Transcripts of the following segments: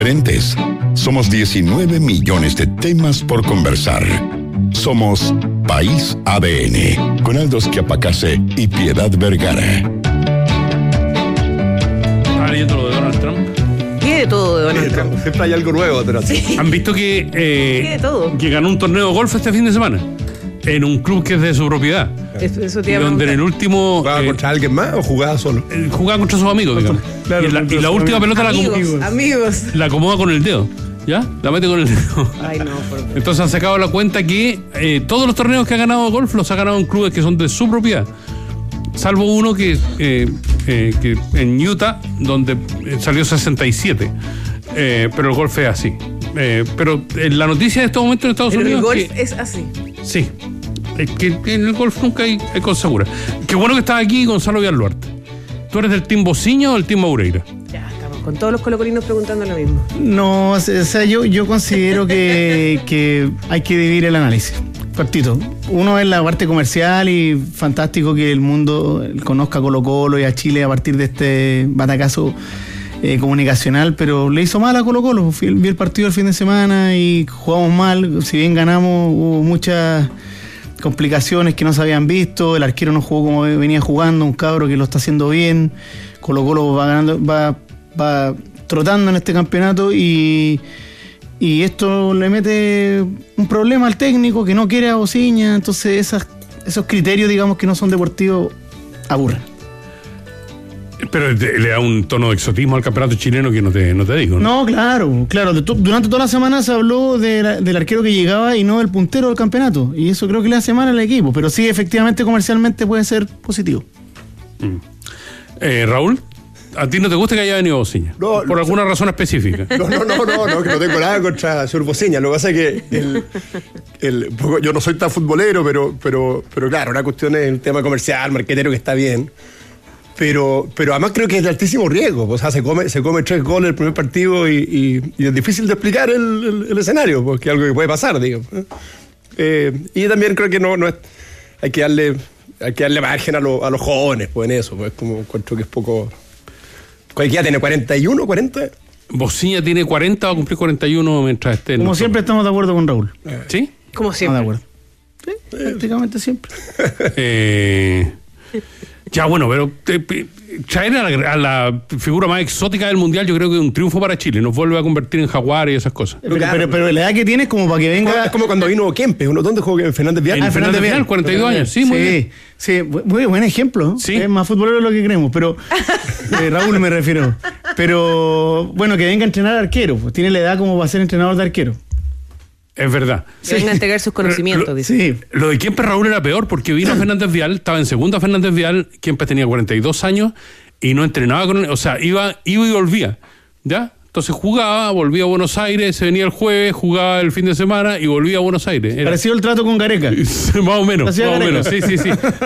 diferentes. Somos 19 millones de temas por conversar. Somos País ADN, con Aldo Schiapacase y Piedad Vergara. ¿Estás leyendo lo de Donald Trump? Tiene todo de Donald Trump. Siempre hay algo nuevo atrás. Sí. ¿Han visto que ganó un torneo de golf este fin de semana? En un club que es de su propiedad. Eso te iba a Donde en el último... ¿Jugaba contra alguien más o jugaba solo? Jugaba contra sus amigos, digamos. Claro, y la última pelota amigos. la acomoda con el dedo. ¿Ya? La mete con el dedo. Ay, no, por favor. Entonces han sacado la cuenta que todos los torneos que ha ganado golf los ha ganado en clubes que son de su propiedad. Salvo uno que en Utah, donde salió 67. Pero el golf es así. Pero la noticia de este momento en Estados Unidos... El golf es así. Sí. Es que en el golf nunca hay cosa segura. Qué bueno que estás aquí, Gonzalo Villalluarte. ¿Tú eres del team Bociña o del team Moureira? Ya, estamos con todos los colocolinos preguntando lo mismo. No, o sea, yo considero que hay que dividir el análisis. Cortito. Uno es la parte comercial y fantástico que el mundo conozca a Colo-Colo y a Chile a partir de este batacazo comunicacional, pero le hizo mal a Colo-Colo. Vi el partido el fin de semana y jugamos mal. Si bien ganamos, hubo muchas complicaciones que no se habían visto. El arquero no jugó como venía jugando, un cabro que lo está haciendo bien. Colo-Colo va ganando, va trotando en este campeonato y esto le mete un problema al técnico que no quiere a Bociña. Entonces esos criterios, digamos, que no son deportivos, aburren. Pero le da un tono de exotismo al campeonato chileno que no te digo, ¿no? No, claro. Durante toda la semana se habló del arquero que llegaba y no del puntero del campeonato. Y eso creo que le hace mal al equipo. Pero sí, efectivamente, comercialmente puede ser positivo. Raúl, ¿a ti no te gusta que haya venido Bociña? No, por alguna razón específica. No, que no tengo nada contra el señor Bociña. Lo que pasa es que yo no soy tan futbolero, pero claro, una cuestión es el tema comercial, marquetero, que está bien. Pero además creo que es de altísimo riesgo. O sea, se come 3 goles el primer partido y es difícil de explicar el escenario, porque es algo que puede pasar, digo. Y también creo que no es, hay que darle margen a los jóvenes, pues en eso, pues como encuentro que es poco. ¿Cualquiera tiene 41, 40? Bociña tiene 40, va a cumplir 41 mientras esté. Como siempre estamos de acuerdo con Raúl. ¿Sí? Como siempre. Estamos de acuerdo. Sí, prácticamente siempre. Ya, bueno, pero traer a la figura más exótica del mundial, yo creo que es un triunfo para Chile. Nos vuelve a convertir en jaguar y esas cosas. Pero la edad que tiene es como para que venga. Es como cuando vino Kempe. ¿Dónde jugó en Fernández Vial? En Fernández Vial, 42 años. Sí, muy bien. Sí, muy buen ejemplo. Sí. Es más futbolero de lo que creemos, pero Raúl me refiero. Pero bueno, que venga a entrenar arquero. Pues tiene la edad como para ser entrenador de arquero. Es verdad. Que venga a entregar sus conocimientos, dice. Sí. Lo de Kempe Raúl era peor porque vino a Fernández Vial, estaba en segunda Fernández Vial, Kempe tenía 42 años y no entrenaba con él, o sea, iba y volvía, ¿ya? Entonces jugaba, volvía a Buenos Aires, se venía el jueves, jugaba el fin de semana y volvía a Buenos Aires. Parecido el trato con Gareca. Más o menos, sí.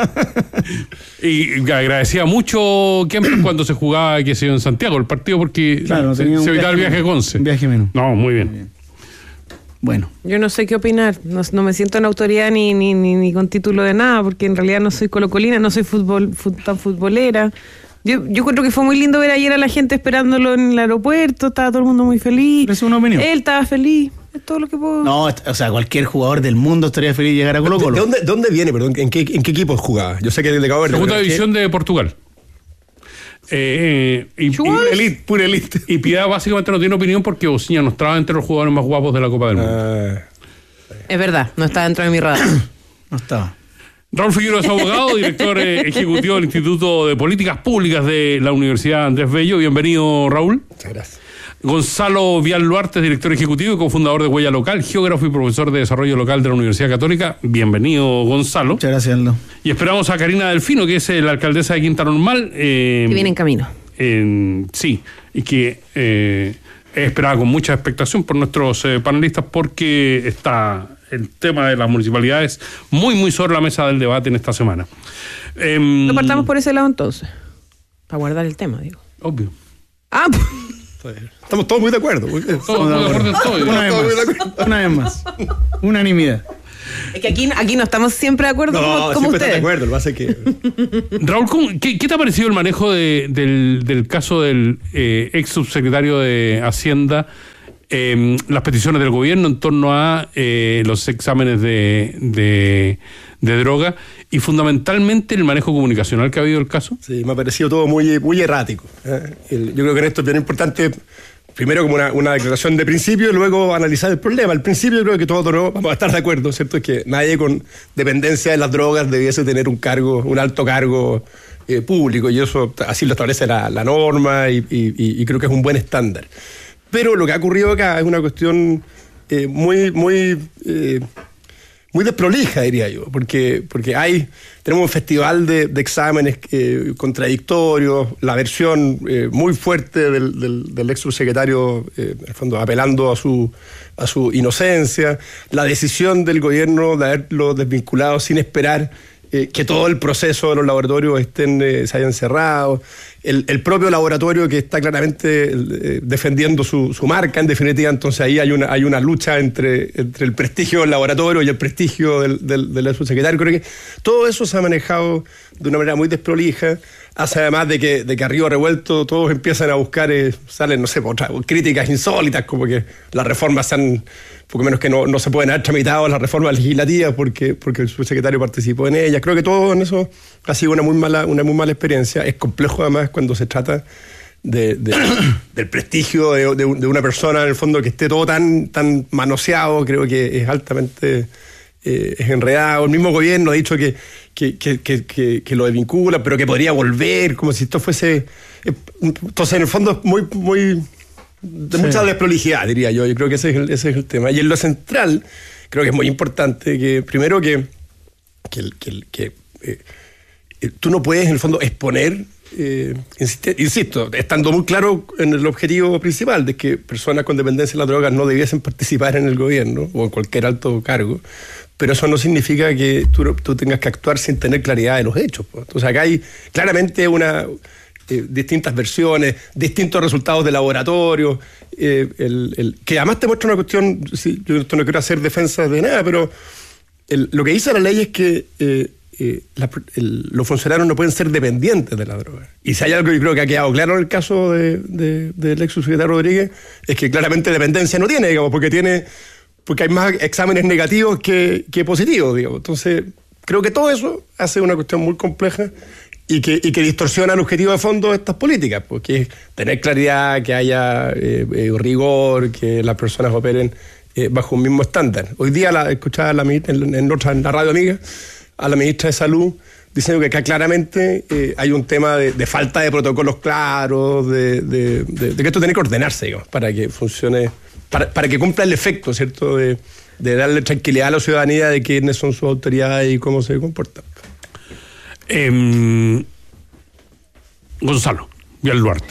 Y agradecía mucho Kempe cuando se jugaba, qué sé yo, en Santiago, el partido, porque claro, se evitaba el viaje a Conce. Un viaje menos. No, muy bien. Bueno. Yo no sé qué opinar, no me siento en autoridad ni con título de nada, porque en realidad no soy colocolina, no soy tan futbolera. Yo creo que fue muy lindo ver ayer a la gente esperándolo en el aeropuerto, estaba todo el mundo muy feliz. ¿Es una opinión? Él estaba feliz, es todo lo que puedo. No, o sea, cualquier jugador del mundo estaría feliz de llegar a Colo-Colo. ¿De dónde viene, perdón? ¿En qué equipos jugaba? Yo sé que es de Cabo Verde. Segunda división de Portugal. Pura elite. Y Piedad básicamente no tiene opinión porque Bociña no estaba entre los jugadores más guapos de la Copa del Mundo. Es verdad, no está dentro de mi radar. No estaba. Raúl Figueroa es abogado, director ejecutivo del Instituto de Políticas Públicas de la Universidad Andrés Bello. Bienvenido, Raúl. Muchas gracias. Gonzalo Villalluarte, director ejecutivo y cofundador de Huella Local, geógrafo y profesor de desarrollo local de la Universidad Católica. Bienvenido, Gonzalo. Muchas gracias, Aldo. Y esperamos a Karina Delfino, que es la alcaldesa de Quinta Normal. Que viene en camino. Sí, y que es esperada con mucha expectación por nuestros panelistas porque está el tema de las municipalidades muy sobre la mesa del debate en esta semana. No partamos por ese lado entonces, para guardar el tema, digo. Obvio. Estamos todos muy de acuerdo. Todos muy de acuerdo en todo. Una vez más. Unanimidad. Es que aquí no estamos siempre de acuerdo como ustedes. De acuerdo, lo que pasa es que... Raúl, ¿qué te ha parecido el manejo del caso del ex subsecretario de Hacienda, las peticiones del gobierno en torno a los exámenes de droga y fundamentalmente el manejo comunicacional que ha habido el caso? Sí, me ha parecido todo muy, muy errático. Yo creo que en esto es bien importante, primero como una declaración de principio y luego analizar el problema. Al principio yo creo que todos vamos a estar de acuerdo, ¿cierto? Es que nadie con dependencia de las drogas debiese tener un alto cargo público, y eso así lo establece la norma y creo que es un buen estándar. Pero lo que ha ocurrido acá es una cuestión muy desprolija, diría yo, porque tenemos un festival de exámenes contradictorios, la versión muy fuerte del ex subsecretario, en el fondo apelando a su inocencia, la decisión del gobierno de haberlo desvinculado sin esperar que todo el proceso de los laboratorios se hayan cerrado, el propio laboratorio que está claramente defendiendo su marca, en definitiva. Entonces ahí hay una lucha entre el prestigio del laboratorio y el prestigio del subsecretario. Creo que todo eso se ha manejado de una manera muy desprolija. Hace además de que a río revuelto todos empiezan a buscar, salen, no sé, críticas insólitas, como que las reformas poco menos que no se pueden haber tramitado las reformas legislativas porque el subsecretario participó en ellas. Creo que todo en eso ha sido una muy mala experiencia. Es complejo además cuando se trata del prestigio de una persona, en el fondo, que esté todo tan manoseado. Creo que es altamente es enredado. El mismo gobierno ha dicho que lo desvincula, pero que podría volver, como si esto fuese... Entonces, en el fondo, es muy de mucha desprolijidad, diría yo. Yo creo que ese es el tema. Y en lo central, creo que es muy importante que, primero, que tú no puedes, en el fondo, exponer, insisto, estando muy claro en el objetivo principal, de que personas con dependencia de las drogas no debiesen participar en el gobierno o en cualquier alto cargo, pero eso no significa que tú tengas que actuar sin tener claridad de los hechos. Pues. Entonces acá hay claramente distintas versiones, distintos resultados de laboratorio, que además te muestra una cuestión, yo no quiero hacer defensa de nada, pero lo que dice la ley es que los funcionarios no pueden ser dependientes de la droga. Y si hay algo que creo que ha quedado claro en el caso del ex subsecretario Rodríguez, es que claramente dependencia no tiene, digamos, porque hay más exámenes negativos que positivos, digamos. Entonces, creo que todo eso hace una cuestión muy compleja y que distorsiona el objetivo de fondo de estas políticas, porque es tener claridad, que haya rigor, que las personas operen bajo un mismo estándar. Hoy día escuchaba en la radio amiga a la ministra de Salud diciendo que acá claramente hay un tema de falta de protocolos claros, de que esto tiene que ordenarse, digamos, para que funcione, para que cumpla el efecto, ¿cierto?, de darle tranquilidad a la ciudadanía de quiénes son sus autoridades y cómo se comportan. Gonzalo Vialduarte.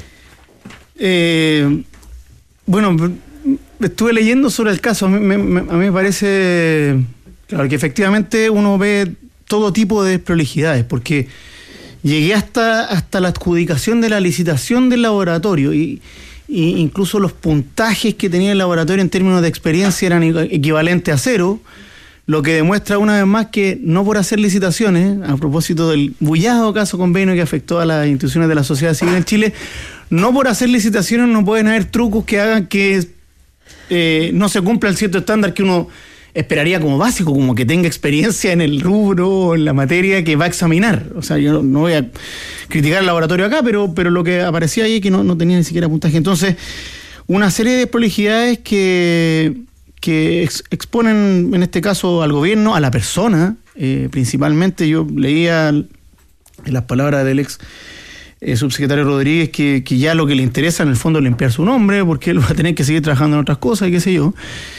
Bueno, estuve leyendo sobre el caso. A mí me parece, claro, que efectivamente uno ve todo tipo de desprolijidades, porque llegué hasta la adjudicación de la licitación del laboratorio y incluso los puntajes que tenía el laboratorio en términos de experiencia eran equivalentes a 0, lo que demuestra una vez más que no por hacer licitaciones, a propósito del bullado caso convenio que afectó a las instituciones de la sociedad civil en Chile, no por hacer licitaciones no pueden haber trucos que hagan que no se cumpla el cierto estándar que uno esperaría como básico, como que tenga experiencia en el rubro o en la materia que va a examinar. O sea, yo no voy a criticar el laboratorio acá, pero lo que aparecía ahí es que no tenía ni siquiera puntaje. Entonces, una serie de desprolijidades que exponen, en este caso, al gobierno, a la persona, principalmente. Yo leía en las palabras del ex subsecretario Rodríguez que ya lo que le interesa en el fondo es limpiar su nombre, porque él va a tener que seguir trabajando en otras cosas y qué sé yo.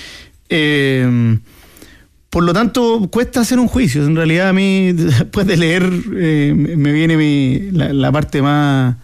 Por lo tanto, cuesta hacer un juicio. En realidad, a mí, después de leer, me viene la parte más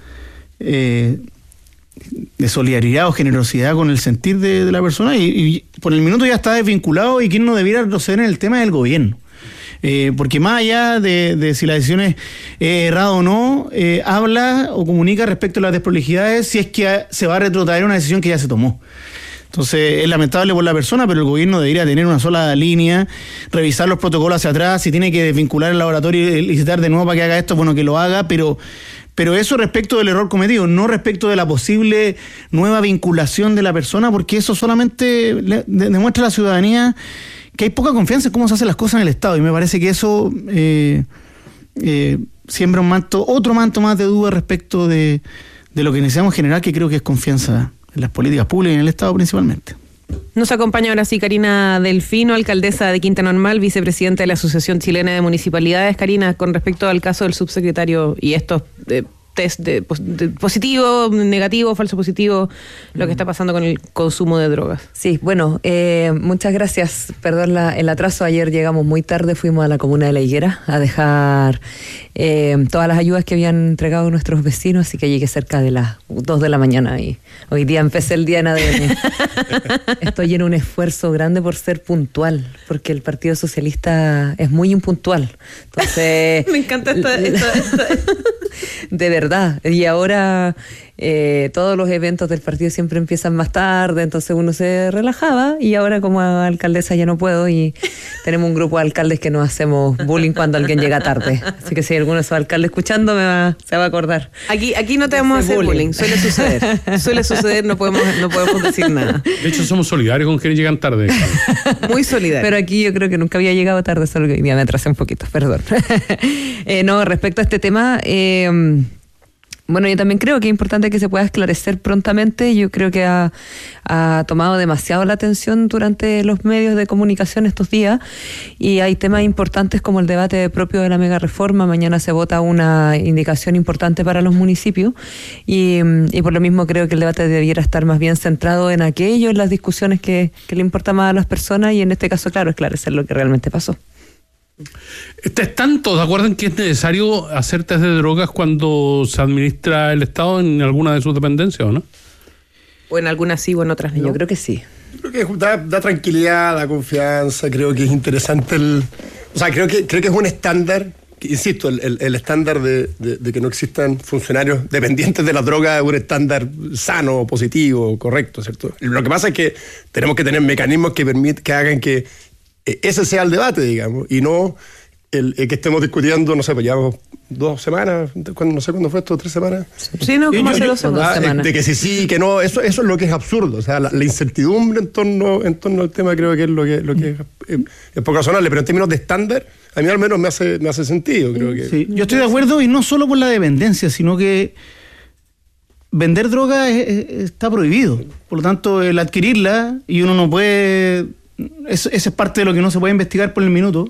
de solidaridad o generosidad con el sentir de la persona, y por el minuto ya está desvinculado, y quién no debiera retroceder en el tema del gobierno. Porque más allá de si la decisión es errada o no, habla o comunica respecto a las desprolijidades si es que se va a retrotraer una decisión que ya se tomó. Entonces es lamentable por la persona, pero el gobierno debería tener una sola línea, revisar los protocolos hacia atrás, si tiene que desvincular el laboratorio y licitar de nuevo para que haga esto, bueno, que lo haga, pero eso respecto del error cometido, no respecto de la posible nueva vinculación de la persona, porque eso solamente demuestra a la ciudadanía que hay poca confianza en cómo se hacen las cosas en el Estado, y me parece que eso siembra otro manto más de duda respecto de lo que necesitamos generar, que creo que es confianza en las políticas públicas y en el Estado principalmente. Nos acompaña ahora sí Karina Delfino, alcaldesa de Quinta Normal, vicepresidenta de la Asociación Chilena de Municipalidades. Karina, con respecto al caso del subsecretario y estos test de positivo, negativo, falso positivo, lo que está pasando con el consumo de drogas. Sí, bueno, muchas gracias. Perdón el atraso. Ayer llegamos muy tarde, fuimos a la comuna de La Higuera a dejar todas las ayudas que habían entregado nuestros vecinos, así que llegué cerca de las 2 de la mañana y hoy día empecé el día en ADN. Estoy en un esfuerzo grande por ser puntual, porque el Partido Socialista es muy impuntual. Entonces, me encanta esta de verdad. Y ahora todos los eventos del partido siempre empiezan más tarde, entonces uno se relajaba, y ahora como alcaldesa ya no puedo, y tenemos un grupo de alcaldes que nos hacemos bullying cuando alguien llega tarde. Así que si hay alguno de esos alcaldes escuchando, se va a acordar. Aquí no te vamos a hacer bullying. Suele suceder, no podemos decir nada. De hecho, somos solidarios con quienes llegan tarde. Muy solidarios. Pero aquí yo creo que nunca había llegado tarde, solo que hoy día me atrasé un poquito, perdón. No, respecto a este tema, bueno, yo también creo que es importante que se pueda esclarecer prontamente. Yo creo que ha tomado demasiado la atención durante los medios de comunicación estos días, y hay temas importantes como el debate propio de la mega reforma. Mañana se vota una indicación importante para los municipios, y por lo mismo creo que el debate debiera estar más bien centrado en aquello, en las discusiones que le importa más a las personas, y en este caso, claro, esclarecer lo que realmente pasó. ¿Están todos de acuerdo en que es necesario hacer test de drogas cuando se administra el Estado en alguna de sus dependencias, o no? O en algunas sí o en otras no. Yo creo que sí. Creo que da tranquilidad, da confianza, creo que es interesante creo que es un estándar, insisto, el estándar de que no existan funcionarios dependientes de la droga es un estándar sano, positivo, correcto, ¿cierto? Lo que pasa es que tenemos que tener mecanismos que hagan que ese sea el debate, digamos, y no el que estemos discutiendo, no sé, pues llevamos 2 semanas, no sé cuándo fue esto, 3 semanas. Sí, no, como hace 2 semanas. De que sí, que no, eso es lo que es absurdo, o sea, la incertidumbre en torno al tema creo que es lo que es poco razonable, pero en términos de estándar, a mí al menos me hace sentido, creo que. Sí, yo estoy de acuerdo, y no solo por la dependencia, sino que vender droga está prohibido, por lo tanto, el adquirirla, y uno no puede. Eso es parte de lo que no se puede investigar por el minuto.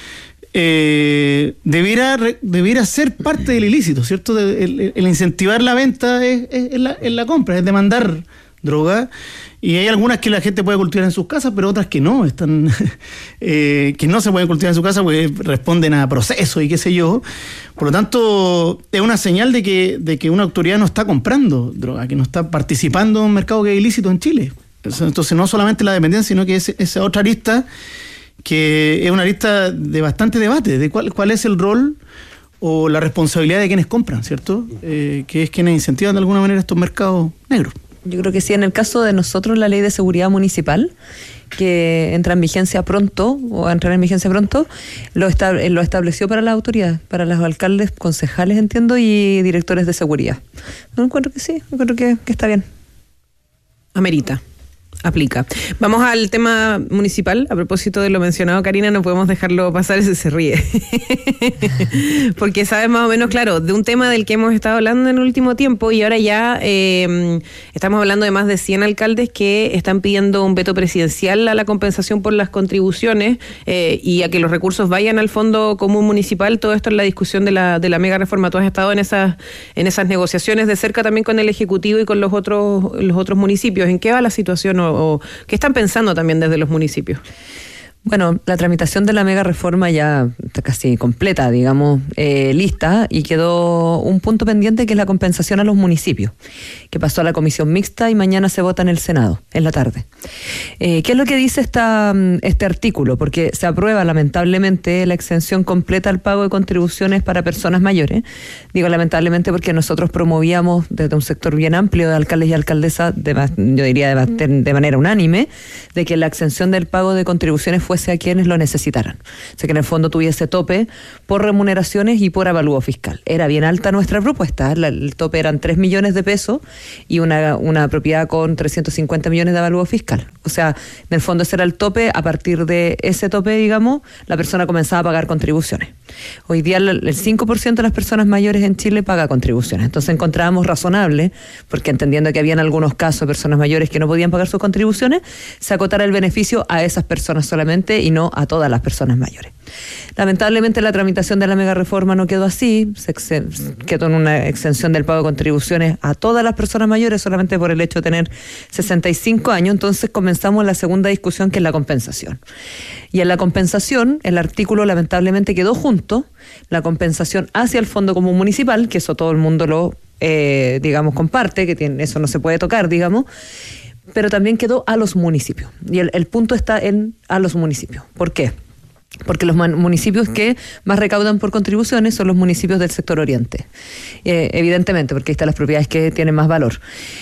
Debiera ser parte del ilícito, ¿cierto? El incentivar la venta es la compra, es demandar droga. Y hay algunas que la gente puede cultivar en sus casas, pero otras que no, que no se pueden cultivar en su casa porque responden a procesos y qué sé yo. Por lo tanto, es una señal de que una autoridad no está comprando droga, que no está participando en un mercado que es ilícito en Chile. Entonces no solamente la dependencia, sino que esa otra arista, que es una arista de bastante debate, de cuál es el rol o la responsabilidad de quienes compran, ¿cierto? Que es quienes incentivan de alguna manera estos mercados negros. Yo creo que sí, en el caso de nosotros, la ley de seguridad municipal, que entra en vigencia pronto, o a entrar en vigencia pronto, lo estableció para la autoridad, para los alcaldes, concejales, entiendo, y directores de seguridad. No encuentro que sí, encuentro que está bien. Amerita. Aplica. Vamos al tema municipal. A propósito de lo mencionado, Karina, no podemos dejarlo pasar, ese se ríe. Porque sabes más o menos, claro, de un tema del que hemos estado hablando en el último tiempo, y ahora ya estamos hablando de más de 100 alcaldes que están pidiendo un veto presidencial a la compensación por las contribuciones y a que los recursos vayan al Fondo Común Municipal. Todo esto es la discusión de la mega reforma. Tú has estado en esas negociaciones de cerca también con el Ejecutivo y con los otros municipios. ¿En qué va la situación o qué están pensando también desde los municipios? Bueno, la tramitación de la mega reforma ya está casi completa, digamos, lista, y quedó un punto pendiente que es la compensación a los municipios, que pasó a la comisión mixta y mañana se vota en el Senado, en la tarde. ¿Qué es lo que dice este artículo? Porque se aprueba lamentablemente la exención completa al pago de contribuciones para personas mayores. Digo lamentablemente porque nosotros promovíamos desde un sector bien amplio de alcaldes y alcaldesas, yo diría de manera unánime, de que la exención del pago de contribuciones fuese a quienes lo necesitaran. O sea, que en el fondo tuviese tope por remuneraciones y por avalúo fiscal. Era bien alta nuestra propuesta. El tope eran 3 millones de pesos y una propiedad con 350 millones de avalúo fiscal. O sea, en el fondo ese era el tope. A partir de ese tope, digamos, la persona comenzaba a pagar contribuciones. Hoy día el 5% de las personas mayores en Chile paga contribuciones. Entonces encontrábamos razonable, porque entendiendo que habían algunos casos de personas mayores que no podían pagar sus contribuciones, se acotara el beneficio a esas personas solamente y no a todas las personas mayores. Lamentablemente la tramitación de la mega reforma no quedó así, quedó en una exención del pago de contribuciones a todas las personas mayores solamente por el hecho de tener 65 años, entonces comenzamos la segunda discusión, que es la compensación. Y en la compensación, el artículo lamentablemente quedó junto, la compensación hacia el Fondo Común Municipal, que eso todo el mundo lo, digamos, comparte, que eso no se puede tocar, digamos, pero también quedó a los municipios. Y el punto está en a los municipios. ¿Por qué? Porque los municipios que más recaudan por contribuciones son los municipios del sector oriente. Evidentemente, porque ahí están las propiedades que tienen más valor.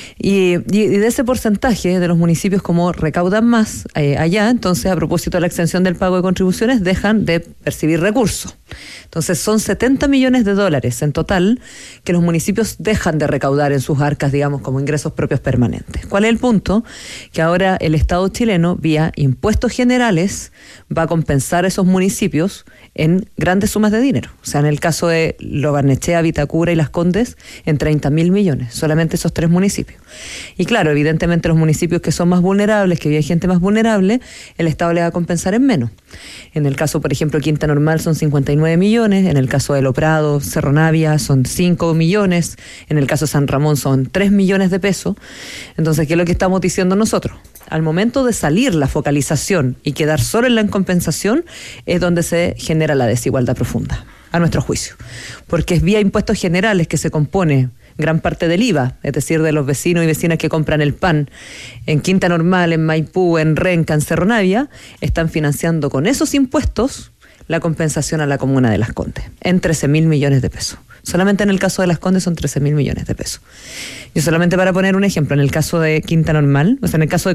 Y de ese porcentaje de los municipios, como recaudan más allá, entonces a propósito de la exención del pago de contribuciones, dejan de percibir recursos. Entonces son 70 millones de dólares en total que los municipios dejan de recaudar en sus arcas, digamos, como ingresos propios permanentes. ¿Cuál es el punto? Que ahora el Estado chileno, vía impuestos generales, va a compensar esos municipios en grandes sumas de dinero. O sea, en el caso de Lo Barnechea, Vitacura y Las Condes, en 30.000 millones, solamente esos 3 municipios. Y claro, evidentemente los municipios que son más vulnerables, que vive gente más vulnerable, el Estado le va a compensar en menos. En el caso, por ejemplo, Quinta Normal son 59 millones, en el caso de Lo Prado, Cerro Navia son 5 millones, en el caso de San Ramón son 3 millones de pesos. Entonces, ¿qué es lo que estamos diciendo nosotros? Al momento de salir la focalización y quedar solo en la compensación es donde se genera la desigualdad profunda, a nuestro juicio. Porque es vía impuestos generales que se compone gran parte del IVA, es decir, de los vecinos y vecinas que compran el pan en Quinta Normal, en Maipú, en Renca, en Cerro Navia, están financiando con esos impuestos la compensación a la comuna de Las Condes, en 13.000 millones de pesos. Solamente en el caso de Las Condes son 13.000 millones de pesos. Yo solamente para poner un ejemplo, en el caso de Quinta Normal, o sea, en el caso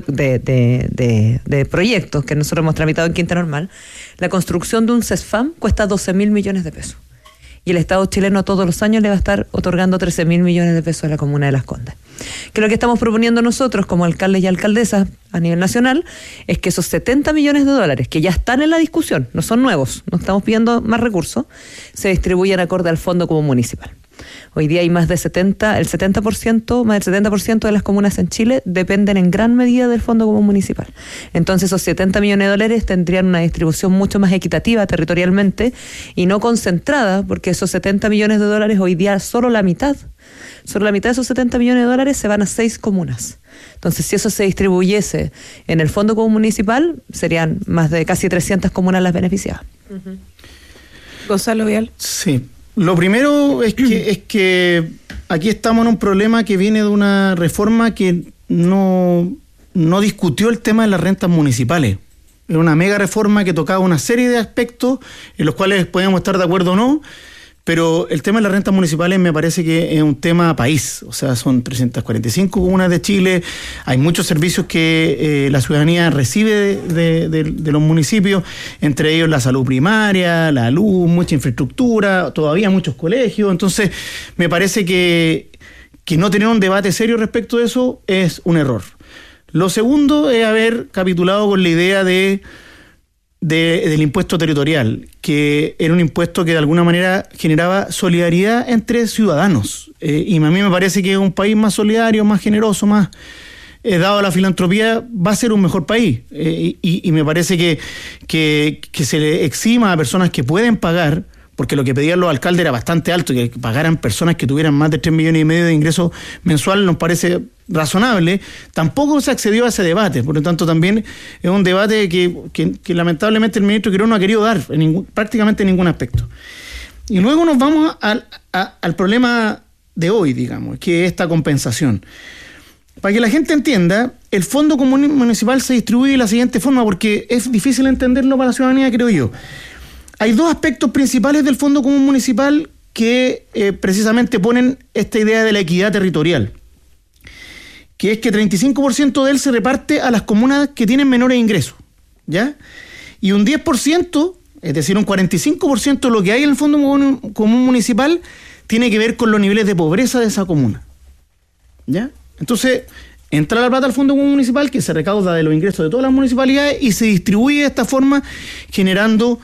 de proyectos que nosotros hemos tramitado en Quinta Normal, la construcción de un CESFAM cuesta 12.000 millones de pesos. Y el Estado chileno todos los años le va a estar otorgando 13.000 millones de pesos a la comuna de Las Condes. Que lo que estamos proponiendo nosotros como alcaldes y alcaldesas a nivel nacional es que esos 70 millones de dólares que ya están en la discusión, no son nuevos, no estamos pidiendo más recursos, se distribuyan acorde al Fondo Común Municipal. Hoy día hay más del 70% de las comunas en Chile dependen en gran medida del Fondo Común Municipal. Entonces esos 70 millones de dólares tendrían una distribución mucho más equitativa territorialmente y no concentrada, porque esos 70 millones de dólares hoy día solo la mitad de esos 70 millones de dólares se van a 6 comunas. Entonces, si eso se distribuyese en el Fondo Común Municipal, serían más de casi 300 comunas las beneficiadas. Uh-huh. Gonzalo Vial. Sí. Lo primero es que aquí estamos en un problema que viene de una reforma que no discutió el tema de las rentas municipales. Era una mega reforma que tocaba una serie de aspectos en los cuales podíamos estar de acuerdo o no, pero el tema de las rentas municipales me parece que es un tema país. O sea, son 345 comunas de Chile, hay muchos servicios que la ciudadanía recibe de los municipios, entre ellos la salud primaria, la luz, mucha infraestructura, todavía muchos colegios. Entonces, me parece que no tener un debate serio respecto de eso es un error. Lo segundo es haber capitulado con la idea del impuesto territorial, que era un impuesto que de alguna manera generaba solidaridad entre ciudadanos. Y a mí me parece que un país más solidario, más generoso, más dado a la filantropía, va a ser un mejor país. Y me parece que se le exima a personas que pueden pagar, porque lo que pedían los alcaldes era bastante alto, que pagaran personas que tuvieran más de 3,5 millones de ingresos mensuales, nos parece razonable, tampoco se accedió a ese debate. Por lo tanto, también es un debate que lamentablemente el ministro Quirós no ha querido dar prácticamente en ningún aspecto. Y luego nos vamos al problema de hoy, digamos, que es esta compensación. Para que la gente entienda, el Fondo Común Municipal se distribuye de la siguiente forma, porque es difícil entenderlo para la ciudadanía, creo yo. Hay dos aspectos principales del Fondo Común Municipal que precisamente ponen esta idea de la equidad territorial, que es que 35% de él se reparte a las comunas que tienen menores ingresos, ¿ya? Y un 10%, es decir, un 45% de lo que hay en el Fondo Común Municipal tiene que ver con los niveles de pobreza de esa comuna, ¿ya? Entonces, entra la plata al Fondo Común Municipal, que se recauda de los ingresos de todas las municipalidades y se distribuye de esta forma, generando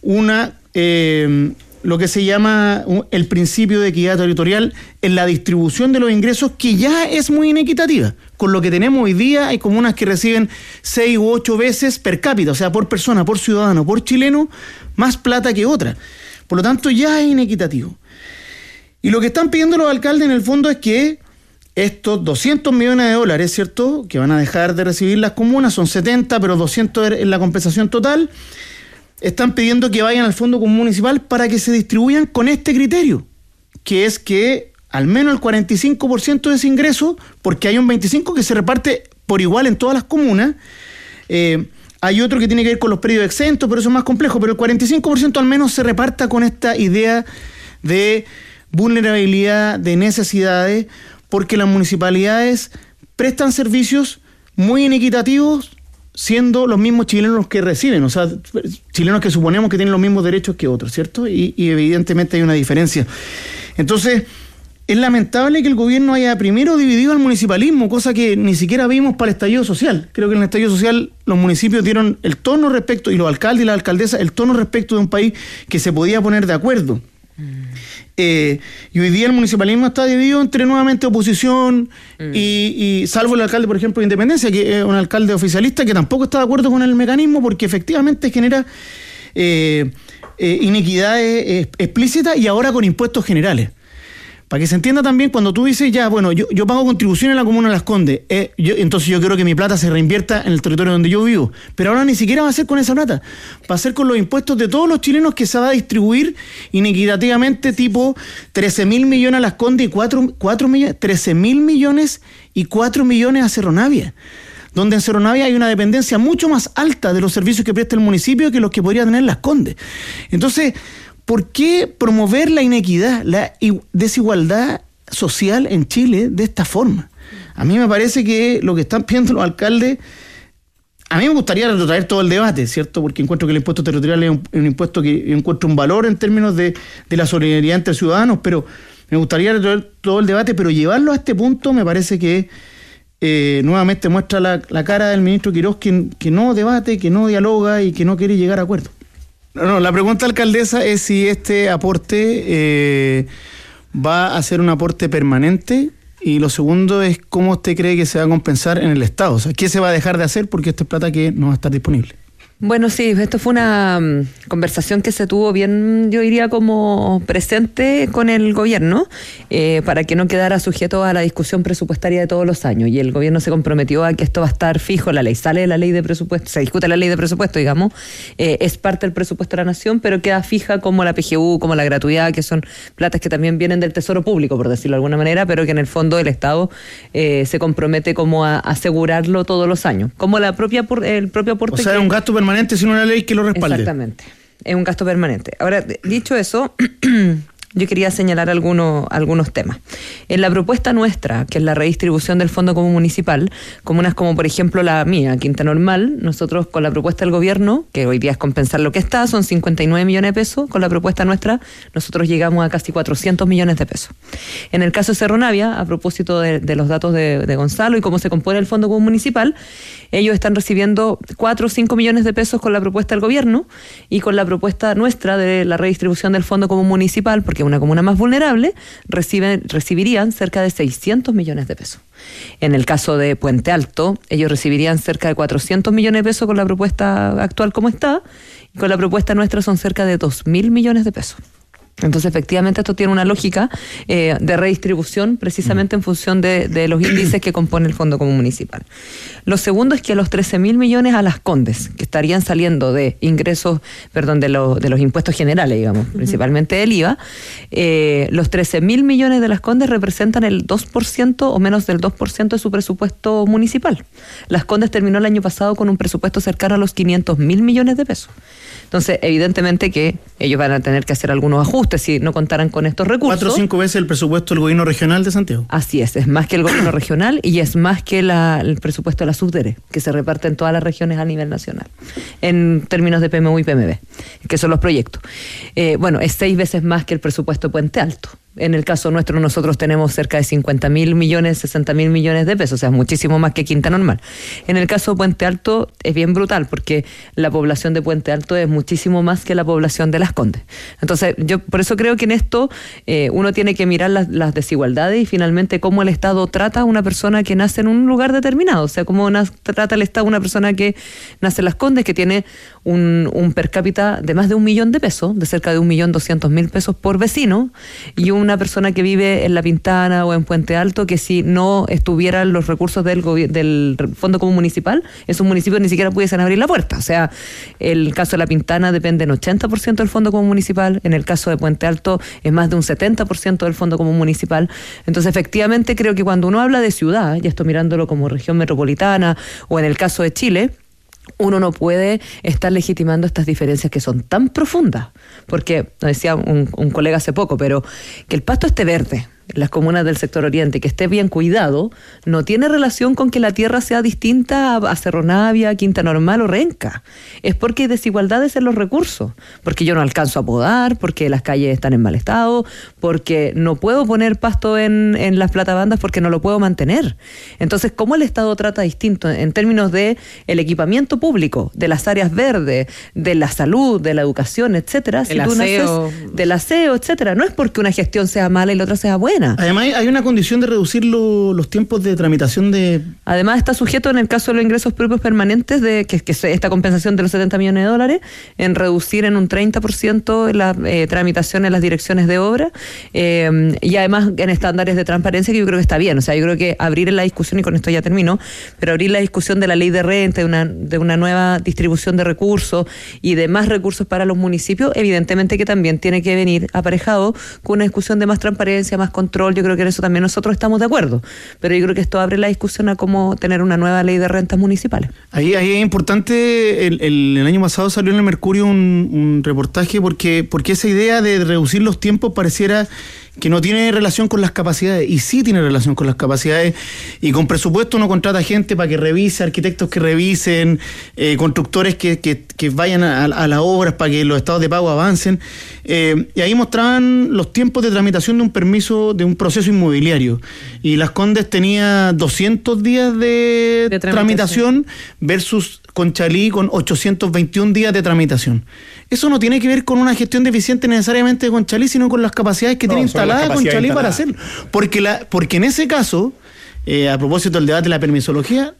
lo que se llama el principio de equidad territorial en la distribución de los ingresos, que ya es muy inequitativa. Con lo que tenemos hoy día, hay comunas que reciben 6 u 8 veces per cápita, o sea, por persona, por ciudadano, por chileno, más plata que otra. Por lo tanto, ya es inequitativo. Y lo que están pidiendo los alcaldes en el fondo es que estos 200 millones de dólares, ¿cierto?, que van a dejar de recibir las comunas, son 70, pero 200 es la compensación total, están pidiendo que vayan al Fondo Común Municipal para que se distribuyan con este criterio, que es que al menos el 45% de ese ingreso, porque hay un 25% que se reparte por igual en todas las comunas, hay otro que tiene que ver con los predios exentos, pero eso es más complejo, pero el 45% al menos se reparta con esta idea de vulnerabilidad, de necesidades, porque las municipalidades prestan servicios muy inequitativos, siendo los mismos chilenos los que reciben, o sea, chilenos que suponemos que tienen los mismos derechos que otros, ¿cierto? Y evidentemente hay una diferencia. Entonces, es lamentable que el gobierno haya primero dividido al municipalismo, cosa que ni siquiera vimos para el estallido social. Creo que en el estallido social los municipios dieron el tono respecto, y los alcaldes y las alcaldesas, el tono respecto de un país que se podía poner de acuerdo. Y hoy día el municipalismo está dividido entre nuevamente oposición y salvo el alcalde, por ejemplo, de Independencia, que es un alcalde oficialista que tampoco está de acuerdo con el mecanismo porque efectivamente genera inequidades explícitas y ahora con impuestos generales. Para que se entienda también, cuando tú dices, ya, bueno, yo pago contribución en la comuna de Las Condes, entonces yo quiero que mi plata se reinvierta en el territorio donde yo vivo. Pero ahora ni siquiera va a ser con esa plata. Va a ser con los impuestos de todos los chilenos que se va a distribuir inequitativamente, tipo 13.000 millones a Las Condes y 4 millones, 13.000 millones y 4 millones a Cerro Navia, donde en Cerro Navia hay una dependencia mucho más alta de los servicios que presta el municipio que los que podría tener Las Condes. Entonces, ¿por qué promover la inequidad, la desigualdad social en Chile de esta forma? A mí me parece que lo que están pidiendo los alcaldes, a mí me gustaría retrotraer todo el debate, ¿cierto? Porque encuentro que el impuesto territorial es un impuesto que yo encuentro un valor en términos de la solidaridad entre ciudadanos, pero me gustaría retrotraer todo el debate, pero llevarlo a este punto me parece que nuevamente muestra la cara del ministro Quirós que no debate, que no dialoga y que no quiere llegar a acuerdo. No, la pregunta, alcaldesa, es si este aporte va a ser un aporte permanente, y lo segundo es cómo usted cree que se va a compensar en el Estado. O sea, ¿qué se va a dejar de hacer porque esta es plata que no va a estar disponible? Bueno, sí, esto fue una conversación que se tuvo bien, yo diría, como presente con el gobierno, para que no quedara sujeto a la discusión presupuestaria de todos los años. Y el gobierno se comprometió a que esto va a estar fijo, la ley sale de la ley de presupuesto, se discute la ley de presupuesto, digamos, es parte del presupuesto de la nación, pero queda fija como la PGU, como la gratuidad, que son platas que también vienen del Tesoro Público, por decirlo de alguna manera, pero que en el fondo el Estado se compromete como a asegurarlo todos los años, como el propio aporte. O sea, es un gasto permanente sino una ley que lo respalde. Exactamente, es un gasto permanente. Ahora, dicho eso, yo quería señalar algunos temas. En la propuesta nuestra, que es la redistribución del Fondo Común Municipal, comunas como por ejemplo la mía, Quinta Normal, nosotros con la propuesta del gobierno, que hoy día es compensar lo que está, son 59 millones de pesos, con la propuesta nuestra nosotros llegamos a casi 400 millones de pesos. En el caso de Cerro Navia, a propósito de los datos de Gonzalo y cómo se compone el Fondo Común Municipal, ellos están recibiendo 4 o 5 millones de pesos con la propuesta del gobierno, y con la propuesta nuestra de la redistribución del Fondo Común Municipal, porque una comuna más vulnerable, recibirían cerca de 600 millones de pesos. En el caso de Puente Alto, ellos recibirían cerca de 400 millones de pesos con la propuesta actual como está, y con la propuesta nuestra son cerca de 2.000 millones de pesos. Entonces, efectivamente, esto tiene una lógica de redistribución precisamente en función de los índices que compone el Fondo Común Municipal. Lo segundo es que los 13.000 millones a Las Condes, que estarían saliendo de ingresos, de los impuestos generales, digamos, principalmente del IVA, los 13.000 millones de Las Condes representan el 2% o menos del 2% de su presupuesto municipal. Las Condes terminó el año pasado con un presupuesto cercano a los 500.000 millones de pesos. Entonces, evidentemente que ellos van a tener que hacer algunos ajustes si no contaran con estos recursos. 4 o 5 veces el presupuesto del gobierno regional de Santiago. Así es más que el gobierno regional y es más que el presupuesto de la Subdere, que se reparte en todas las regiones a nivel nacional, en términos de PMU y PMB, que son los proyectos. Es 6 veces más que el presupuesto de Puente Alto. En el caso nuestro, nosotros tenemos cerca de 50.000 millones, 60.000 millones de pesos, o sea, muchísimo más que Quinta Normal. En el caso de Puente Alto es bien brutal, porque la población de Puente Alto es muchísimo más que la población de Las Condes. Entonces, yo por eso creo que en esto uno tiene que mirar las desigualdades y finalmente cómo el Estado trata a una persona que nace en un lugar determinado, o sea, cómo trata el Estado a una persona que nace en Las Condes, que tiene un per cápita de más de 1 millón de pesos, de cerca de 1.200.000 pesos por vecino, y una persona que vive en La Pintana o en Puente Alto, que si no estuvieran los recursos del Fondo Común Municipal, esos municipios ni siquiera pudiesen abrir la puerta. O sea, el caso de La Pintana depende en 80% del Fondo Común Municipal, en el caso de Puente Alto es más de un 70% del Fondo Común Municipal. Entonces, efectivamente, creo que cuando uno habla de ciudad, ya estoy mirándolo como región metropolitana o en el caso de Chile, uno no puede estar legitimando estas diferencias que son tan profundas, porque, lo decía un colega hace poco, pero que el pasto esté verde en las comunas del sector oriente, que esté bien cuidado, no tiene relación con que la tierra sea distinta a Cerro Navia, Quinta Normal o Renca. Es porque hay desigualdades en los recursos, porque yo no alcanzo a podar, porque las calles están en mal estado, porque no puedo poner pasto en las platabandas porque no lo puedo mantener. Entonces, ¿cómo el Estado trata distinto en términos de el equipamiento público, de las áreas verdes, de la salud, de la educación, etcétera? El aseo. Del aseo, etcétera. No es porque una gestión sea mala y la otra sea buena. Además, hay una condición de reducir los tiempos de tramitación de... Además, está sujeto en el caso de los ingresos propios permanentes, que esta compensación de los 70 millones de dólares, en reducir en un 30% la tramitación en las direcciones de obra, y además en estándares de transparencia, que yo creo que está bien. O sea, yo creo que abrir la discusión, y con esto ya termino, pero abrir la discusión de la ley de renta, de una nueva distribución de recursos y de más recursos para los municipios, evidentemente que también tiene que venir aparejado con una discusión de más transparencia, más control. Yo creo que en eso también nosotros estamos de acuerdo, pero yo creo que esto abre la discusión a cómo tener una nueva ley de rentas municipales. Ahí es importante, el año pasado salió en el Mercurio un reportaje porque esa idea de reducir los tiempos pareciera que no tiene relación con las capacidades, y sí tiene relación con las capacidades, y con presupuesto uno contrata gente para que revise, arquitectos que revisen, constructores que vayan a las obras para que los estados de pago avancen, y ahí mostraban los tiempos de tramitación de un permiso, de un proceso inmobiliario, y Las Condes tenía 200 días de tramitación versus Conchalí con 821 días de tramitación. Eso no tiene que ver con una gestión deficiente necesariamente de Conchalí, sino con las capacidades que tiene instalada Conchalí para hacerlo. Porque en ese caso, a propósito del debate de la permisología,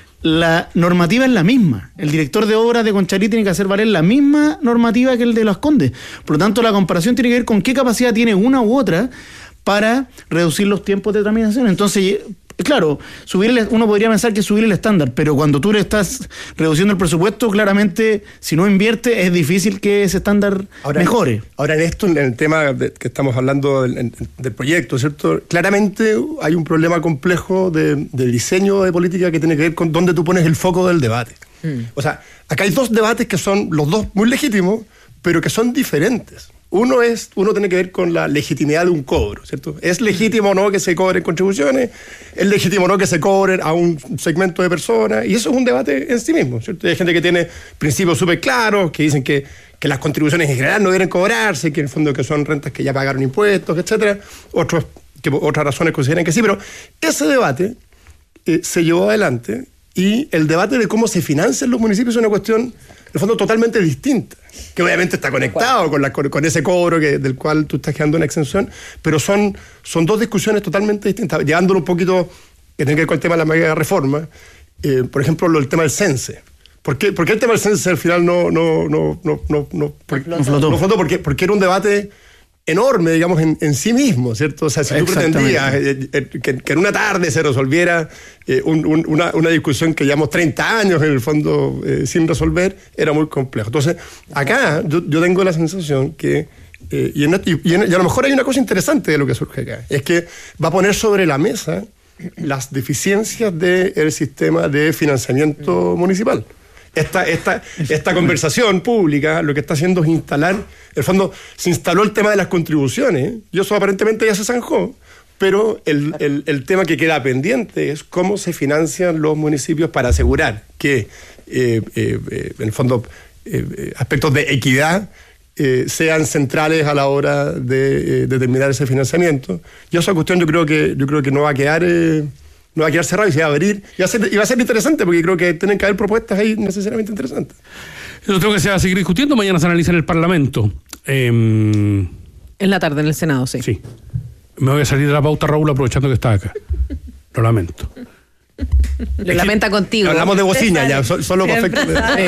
la normativa es la misma. El director de obras de Conchalí tiene que hacer valer la misma normativa que el de Las Condes. Por lo tanto, la comparación tiene que ver con qué capacidad tiene una u otra para reducir los tiempos de tramitación. Entonces, claro, uno podría pensar que subir el estándar, pero cuando tú le estás reduciendo el presupuesto, claramente, si no invierte, es difícil que ese estándar mejore. Ahora, en esto, en el tema que estamos hablando del proyecto, ¿cierto? Claramente hay un problema complejo de diseño de política que tiene que ver con dónde tú pones el foco del debate. O sea, acá hay dos debates que son los dos muy legítimos, pero que son diferentes. Uno tiene que ver con la legitimidad de un cobro, ¿cierto? ¿Es legítimo o no que se cobren contribuciones? ¿Es legítimo o no que se cobren a un segmento de personas? Y eso es un debate en sí mismo, ¿cierto? Hay gente que tiene principios súper claros, que dicen que las contribuciones en general no deben cobrarse, que en el fondo que son rentas que ya pagaron impuestos, etcétera. Otras razones consideran que sí, pero ese debate se llevó adelante, y el debate de cómo se financian los municipios es una cuestión, en el fondo, totalmente distinta, que obviamente está conectado con ese cobro del cual tú estás quedando una exención, pero son dos discusiones totalmente distintas, llevándolo un poquito, que tiene que ver con el tema de la mega reforma, por ejemplo, el tema del CENSE. ¿Por qué el tema del CENSE al final no flotó? Porque era un debate enorme, digamos, en sí mismo, ¿cierto? O sea, si tú pretendías que en una tarde se resolviera una discusión que llevamos 30 años en el fondo sin resolver, era muy complejo. Entonces, acá yo tengo la sensación que, y a lo mejor hay una cosa interesante de lo que surge acá, es que va a poner sobre la mesa las deficiencias del sistema de financiamiento municipal. Esta conversación pública lo que está haciendo es instalar, en el fondo se instaló el tema de las contribuciones, y eso aparentemente ya se zanjó, pero el tema que queda pendiente es cómo se financian los municipios para asegurar que, en el fondo, aspectos de equidad sean centrales a la hora de determinar ese financiamiento. Y esa cuestión yo creo que no va a quedar cerrado y se va a abrir. Y va a ser interesante porque creo que tienen que haber propuestas ahí necesariamente interesantes. Eso creo que se va a seguir discutiendo. Mañana se analiza en el Parlamento. En la tarde, en el Senado, sí. Sí. Me voy a salir de la pauta, Raúl, aprovechando que está acá. Lo lamento. Lo lamenta contigo. Hablamos de bocina ya, solo perfecto.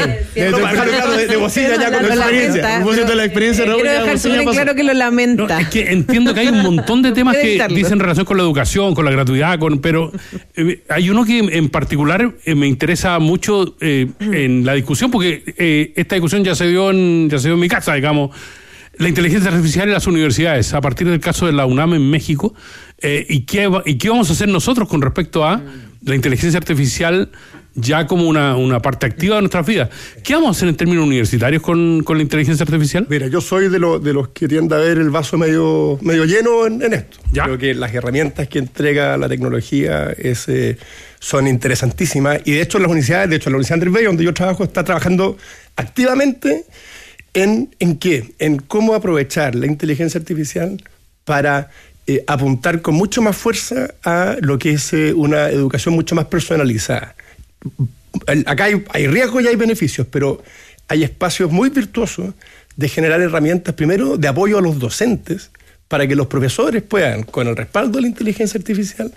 De bocina ya con la experiencia. A propósito de la experiencia, Raúl. Quiero dejar súper claro que lo lamenta. No, es que entiendo que hay un montón de temas que dicen relación con la educación, con la gratuidad, pero hay uno que en particular me interesa mucho en la discusión, porque esta discusión ya se dio en mi casa, digamos. La inteligencia artificial en las universidades, a partir del caso de la UNAM en México, y qué vamos a hacer nosotros con respecto a la inteligencia artificial ya como una parte activa de nuestras vidas. ¿Qué vamos a hacer en términos universitarios con la inteligencia artificial? Mira, yo soy de los que tiende a ver el vaso medio lleno en esto. ¿Ya? Creo que las herramientas que entrega la tecnología son interesantísimas, y de hecho la Universidad Andrés Bello, donde yo trabajo, está trabajando activamente ¿en qué? En cómo aprovechar la inteligencia artificial para apuntar con mucho más fuerza a lo que es una educación mucho más personalizada. Acá hay riesgos y hay beneficios, pero hay espacios muy virtuosos de generar herramientas, primero, de apoyo a los docentes, para que los profesores puedan, con el respaldo de la inteligencia artificial,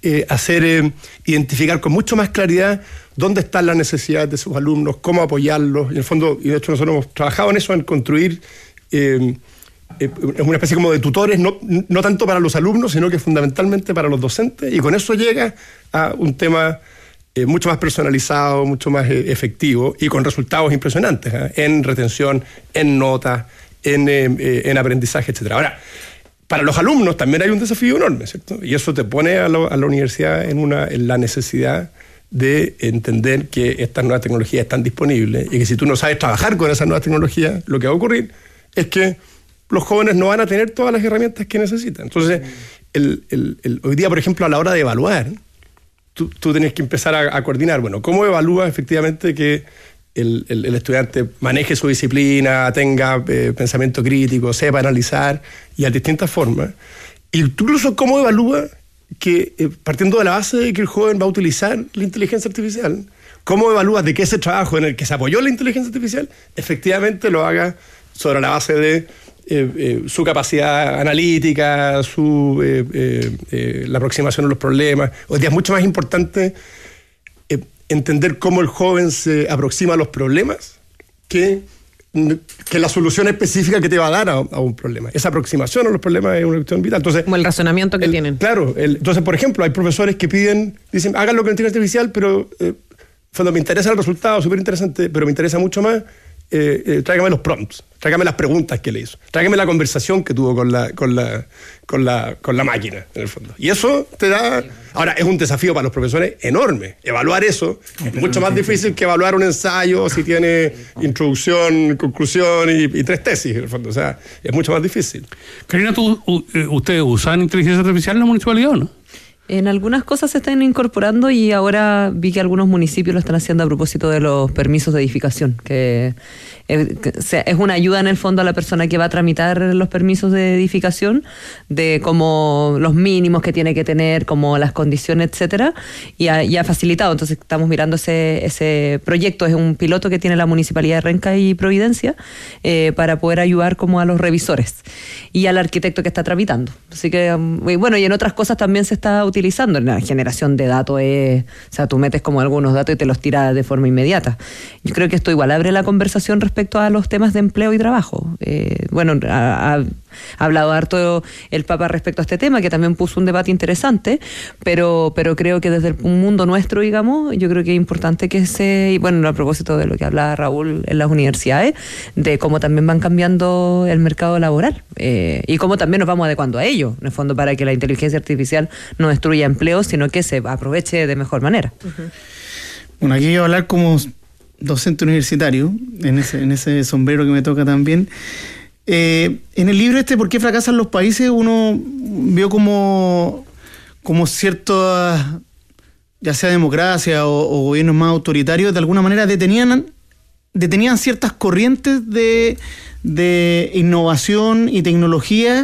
identificar con mucho más claridad dónde están las necesidades de sus alumnos, cómo apoyarlos. Y en el fondo, y de hecho nosotros hemos trabajado en eso, en construir una especie como de tutores, no tanto para los alumnos, sino que fundamentalmente para los docentes, y con eso llega a un tema mucho más personalizado, mucho más efectivo, y con resultados impresionantes, en retención, en notas, en aprendizaje, etc. Ahora, para los alumnos también hay un desafío enorme, ¿cierto? Y eso te pone a la universidad en la necesidad de entender que estas nuevas tecnologías están disponibles, y que si tú no sabes trabajar con esas nuevas tecnologías, lo que va a ocurrir es que los jóvenes no van a tener todas las herramientas que necesitan. Entonces, hoy día, por ejemplo, a la hora de evaluar, tú tienes que empezar a coordinar, bueno, ¿cómo evalúas efectivamente que el estudiante maneje su disciplina, tenga pensamiento crítico, sepa analizar, y a distintas formas? Incluso cómo evalúa que, partiendo de la base de que el joven va a utilizar la inteligencia artificial, ¿cómo evalúas de que ese trabajo en el que se apoyó la inteligencia artificial efectivamente lo haga sobre la base de su capacidad analítica, la aproximación a los problemas? Hoy día es mucho más importante entender cómo el joven se aproxima a los problemas que la solución específica que te va a dar a un problema. Esa aproximación a los problemas es una cuestión vital. Entonces, como el razonamiento que tienen. Claro. Entonces, por ejemplo, hay profesores que dicen, háganlo con la inteligencia artificial, pero cuando me interesa el resultado, súper interesante, pero me interesa mucho más, tráigame los prompts, tráigame las preguntas que le hizo, tráigame la conversación que tuvo con la máquina, en el fondo. Y eso te da... Ahora, es un desafío para los profesores enorme. Evaluar eso es mucho más difícil que evaluar un ensayo si tiene introducción, conclusión y 3 tesis, en el fondo. O sea, es mucho más difícil. Karina, ¿ustedes usan inteligencia artificial en la municipalidad o no? En algunas cosas se están incorporando, y ahora vi que algunos municipios lo están haciendo a propósito de los permisos de edificación, que es una ayuda en el fondo a la persona que va a tramitar los permisos de edificación, de como los mínimos que tiene que tener, como las condiciones, etcétera, y ha facilitado. Entonces estamos mirando ese proyecto, es un piloto que tiene la Municipalidad de Renca y Providencia, para poder ayudar como a los revisores y al arquitecto que está tramitando. Así que, bueno, y en otras cosas también se está utilizando. En la generación de datos, o sea, tú metes como algunos datos y te los tiras de forma inmediata. Yo creo que esto igual abre la conversación respecto a los temas de empleo y trabajo. Bueno, Ha hablado harto el Papa respecto a este tema, que también puso un debate interesante, pero creo que desde un mundo nuestro, digamos, yo creo que es importante que y bueno, a propósito de lo que hablaba Raúl en las universidades, de cómo también van cambiando el mercado laboral y cómo también nos vamos adecuando a ello, en el fondo, para que la inteligencia artificial no destruya empleos, sino que se aproveche de mejor manera. Bueno, aquí yo voy a hablar como docente universitario, en ese sombrero que me toca también. En el libro ¿Por qué fracasan los países?, uno vio como ciertas, ya sea democracia o gobiernos más autoritarios, de alguna manera detenían ciertas corrientes de innovación y tecnología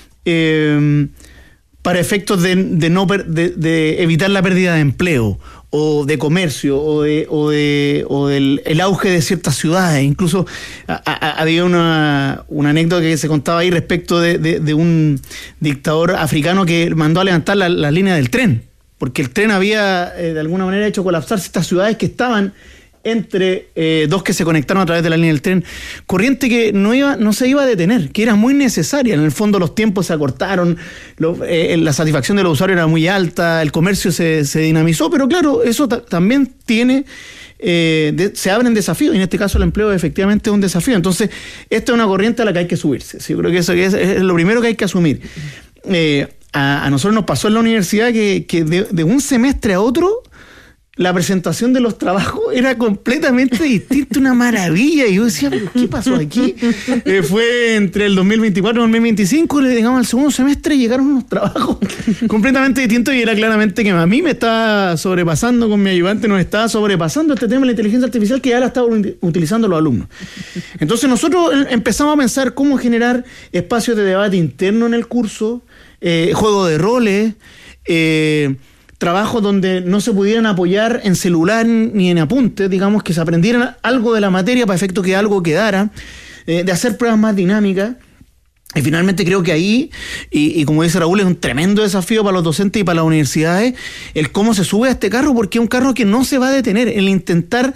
para efectos de evitar la pérdida de empleo o de comercio o del auge de ciertas ciudades. Incluso había una anécdota que se contaba ahí respecto de un dictador africano que mandó a levantar las líneas del tren, porque el tren había de alguna manera hecho colapsar ciertas ciudades que estaban entre dos que se conectaron a través de la línea del tren, corriente que no se iba a detener, que era muy necesaria. En el fondo los tiempos se acortaron, la satisfacción de los usuarios era muy alta, el comercio se dinamizó, pero claro, eso también tiene, se abren desafíos, y en este caso el empleo efectivamente es un desafío. Entonces, esta es una corriente a la que hay que subirse. Sí, yo creo que eso es lo primero que hay que asumir. A nosotros nos pasó en la universidad que de un semestre a otro la presentación de los trabajos era completamente distinta, una maravilla. Y yo decía, ¿pero qué pasó aquí? Fue entre el 2024 y el 2025, llegamos al segundo semestre y llegaron unos trabajos completamente distintos, y era claramente que a mí me estaba sobrepasando, con mi ayudante nos estaba sobrepasando este tema de la inteligencia artificial, que ya la estaban utilizando los alumnos. Entonces nosotros empezamos a pensar cómo generar espacios de debate interno en el curso, juego de roles, trabajos donde no se pudieran apoyar en celular ni en apuntes, digamos, que se aprendieran algo de la materia para efecto que algo quedara, de hacer pruebas más dinámicas. Y finalmente creo que ahí, y como dice Raúl, es un tremendo desafío para los docentes y para las universidades, el cómo se sube a este carro, porque es un carro que no se va a detener. El intentar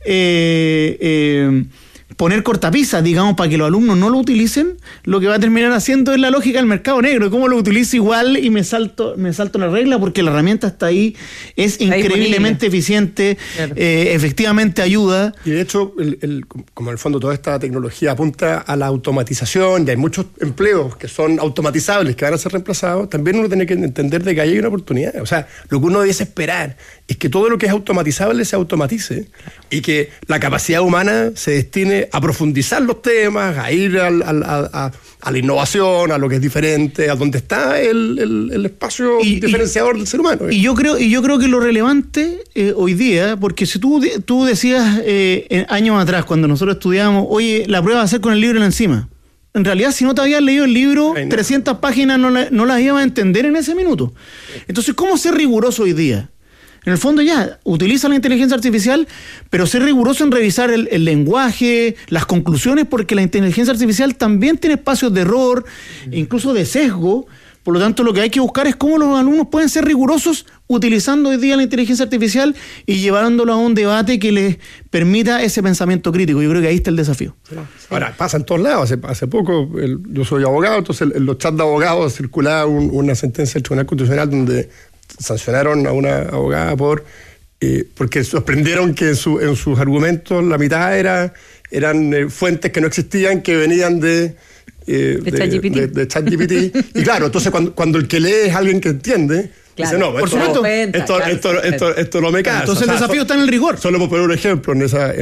poner cortapisas, digamos, para que los alumnos no lo utilicen, lo que va a terminar haciendo es la lógica del mercado negro. ¿Cómo lo utilizo igual y me salto la regla? Porque la herramienta está ahí, es increíblemente eficiente, claro. Efectivamente ayuda. Y de hecho, como en el fondo toda esta tecnología apunta a la automatización, y hay muchos empleos que son automatizables, que van a ser reemplazados, también uno tiene que entender de que ahí hay una oportunidad. O sea, lo que uno debe esperar es que todo lo que es automatizable se automatice, y que la capacidad humana se destine a profundizar los temas, a ir a la innovación, a lo que es diferente, a donde está el espacio diferenciador del ser humano. Y yo creo que lo relevante hoy día, porque si tú decías años atrás, cuando nosotros estudiábamos, oye, la prueba va a ser con el libro encima. En realidad, si no te habías leído el libro, 300 páginas no las ibas a entender en ese minuto. Entonces, ¿cómo ser riguroso hoy día? En el fondo ya, utiliza la inteligencia artificial, pero ser riguroso en revisar el lenguaje, las conclusiones, porque la inteligencia artificial también tiene espacios de error, incluso de sesgo. Por lo tanto, lo que hay que buscar es cómo los alumnos pueden ser rigurosos utilizando hoy día la inteligencia artificial y llevándolo a un debate que les permita ese pensamiento crítico. Yo creo que ahí está el desafío. Sí. Ahora, pasa en todos lados. Hace poco, yo soy abogado, entonces en los chats de abogados circulaba una sentencia del Tribunal Constitucional donde sancionaron a una abogada porque sorprendieron que en sus argumentos la mitad eran fuentes que no existían, que venían de ChatGPT. Y claro, entonces cuando el que lee es alguien que entiende, claro, dice, no, por supuesto, esto no me casa. Entonces el desafío está en el rigor. Solo por poner un ejemplo,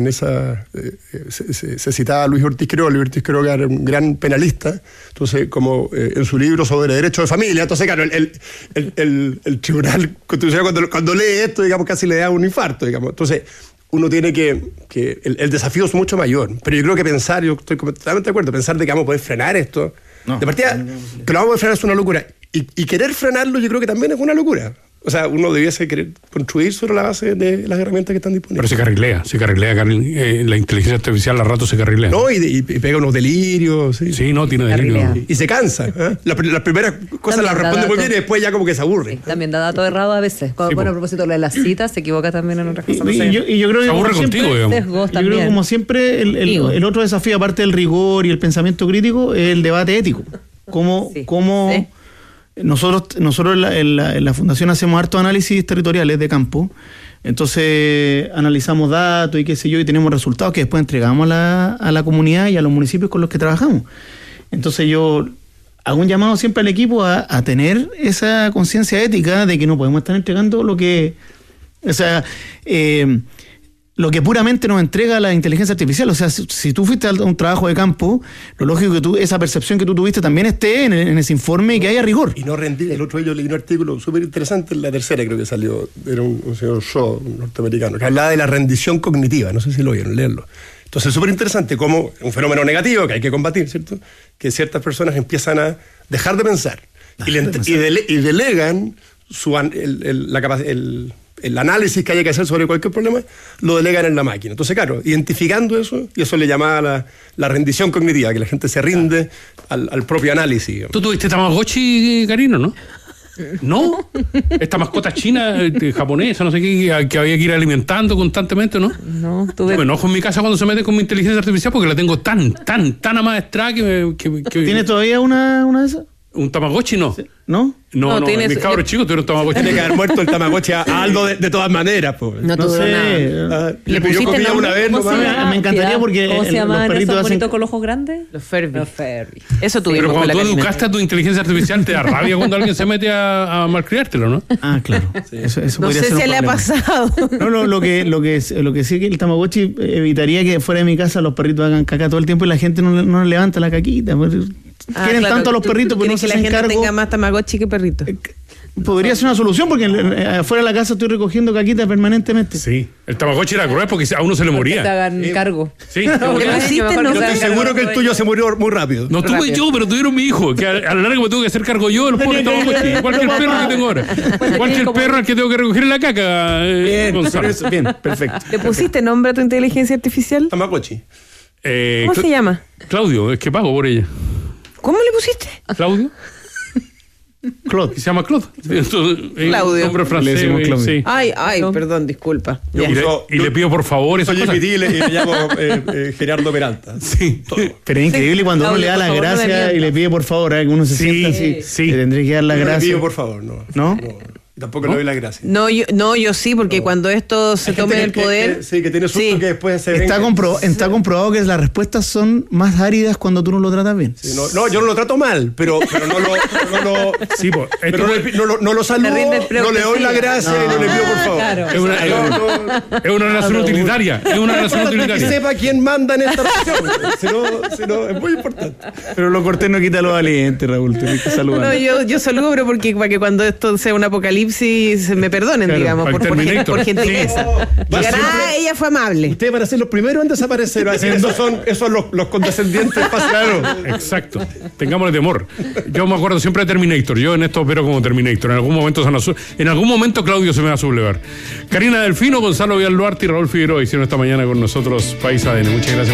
se citaba a Luis Ortiz Quiroga. Luis Ortiz Quiroga era un gran penalista, entonces como en su libro sobre derecho de familia, entonces claro, el Tribunal Constitucional cuando lee esto, digamos, casi le da un infarto, digamos. Entonces uno tiene que el desafío es mucho mayor, pero yo creo que yo estoy completamente de acuerdo, pensar de que vamos a poder frenar esto, de partida, que lo vamos a poder frenar es una locura, y querer frenarlo yo creo que también es una locura. O sea, uno debiese querer construir sobre la base de las herramientas que están disponibles. Pero se carrilea, la inteligencia artificial a rato se carrilea. No, y pega unos delirios. Sí, no, tiene delirios. Y se cansa. Las primeras cosas las responde muy bien y después ya como que se aburre. Sí, también da datos errados a veces. Bueno, a propósito de las citas, se equivoca también en otras cosas. Y yo creo que se aburre contigo, digamos. Yo creo que como siempre el otro desafío, aparte del rigor y el pensamiento crítico, es el debate ético. cómo Sí. nosotros en la fundación hacemos hartos análisis territoriales de campo. Entonces analizamos datos y qué sé yo, y tenemos resultados que después entregamos a la comunidad y a los municipios con los que trabajamos. Entonces yo hago un llamado siempre al equipo a tener esa conciencia ética de que no podemos estar entregando lo que puramente nos entrega la inteligencia artificial. O sea, si tú fuiste a un trabajo de campo, lo lógico es que esa percepción que tú tuviste también esté en ese informe y que haya rigor. Y no rendir. El otro día yo leí un artículo súper interesante, en La Tercera creo que salió, era un señor Shaw, un norteamericano, que hablaba de la rendición cognitiva, no sé si lo vieron, leerlo. Entonces es súper interesante cómo un fenómeno negativo que hay que combatir, ¿cierto? Que ciertas personas empiezan a dejar de pensar y delegan el análisis que haya que hacer sobre cualquier problema, lo delegan en la máquina. Entonces, claro, identificando eso, y eso le llamaba la rendición cognitiva, que la gente se rinde al propio análisis. Digamos. ¿Tú tuviste Tamagotchi, Karina, no? ¿No? Esta mascota china, japonesa, no sé qué, que había que ir alimentando constantemente, ¿no? No, Yo me enojo en mi casa cuando se mete con mi inteligencia artificial porque la tengo tan amaestrada que ¿Tienes todavía una de esas? ¿Un Tamagotchi no? ¿No? No, mis cabros chicos tuvieron Tamagotchi. Tiene que haber muerto el Tamagotchi a Aldo de todas maneras. Pues. No tuvo nada. Le pidió comida una vez. ¿Cómo se nomás. llama? Me encantaría porque ¿Cómo se los llaman perritos esos hacen... bonitos con los ojos grandes? Los Furby. Los Furby. Eso tuvimos Pero con cuando la tú Karina. educaste a tu inteligencia artificial, te da rabia cuando alguien se mete a malcriártelo, ¿no? Ah, claro. Eso No podría sé ser un si le ha problema. pasado. No, lo que sí es que el Tamagotchi evitaría que fuera de mi casa los perritos hagan caca todo el tiempo y la gente no levanta la caquita. Quieren claro, tanto a los perritos, pero no ¿quieres se que hacen la gente cargo. tenga más Tamagotchi que perrito? Podría ser una solución porque afuera de la casa estoy recogiendo caquita permanentemente. Sí. El Tamagotchi era cruel porque a uno se le Que te moría. hagan cargo. Sí. ¿Le pusiste? No Yo sé. estoy seguro que el tuyo se murió muy rápido. No tuve yo, pero tuvieron mi hijo, que a la larga me tuve que hacer cargo yo de los pobres Tamagotchi. Igual que el perro que tengo ahora. Igual que el perro al que tengo que recoger en la caca, Gonzalo. Bien, perfecto. ¿Le pusiste nombre a tu inteligencia artificial? Tamagotchi. ¿Cómo se llama? Claudio, es que pago por ella. ¿Cómo le pusiste? ¿Claudio? Claude. Se llama Claude. Entonces, Claudio. Nombre Le francés. decimos Claudio. Sí. Ay, perdón, disculpa. Yo Ya. Y le pido por favor esa Soy cosa. GPT y le llamo Gerardo Peralta. Sí. Pero es increíble cuando uno Claudio, le da por las favor, no me gracias y mientas. le pide por favor, que uno se Sí, sienta así. sí. Le tendré que dar las Yo no le gracias. pido, por favor, no. ¿No? Tampoco le doy las gracias. No, yo sí, porque cuando esto se Hay gente tome el que- poder. sí, que tiene susto Sí. que después se Está venga. comprobado que las respuestas son más áridas cuando tú no lo tratas bien. Sí, no, yo no lo trato mal, pero no lo Sí, pues. pero no lo saludo, rinde no le doy la gracia y no le pido por favor. Claro. Es una relación utilitaria. Es una relación Que utilitaria. sepa quién manda en esta relación. Si no, es muy importante. Pero lo cortés no quita lo valiente, Raúl. Tienes que saludar. No, yo saludo, pero para que cuando esto sea un apocalipsis se me perdonen, Claro, digamos, al por Terminator. gentileza. Va Digan, siempre- ella fue amable. Ustedes van a ser los primeros en desaparecer. Va a decir, esos son los condescendientes pasajeros. Exacto. Tengámosle temor. Yo me acuerdo siempre de Terminator. Yo en esto opero como Terminator. En algún momento Claudio se me va a sublevar. Karina Delfino, Gonzalo Villalduarte y Raúl Figueroa hicieron esta mañana con nosotros País ADN. Muchas gracias.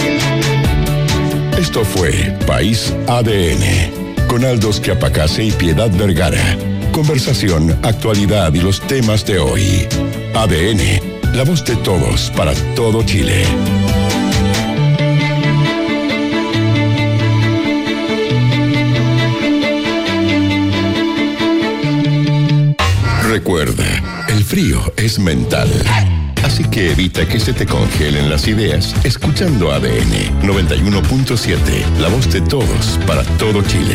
Esto fue País ADN, con Aldos Quiapacase y Piedad Vergara. Conversación, actualidad y los temas de hoy. ADN, la voz de todos para todo Chile. Recuerda, el frío es mental. Así que evita que se te congelen las ideas escuchando ADN 91.7, la voz de todos para todo Chile.